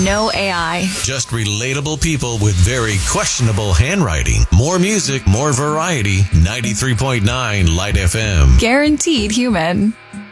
no AI. Just relatable people with very questionable handwriting. More music, more variety. 93.9 Light FM. Guaranteed human.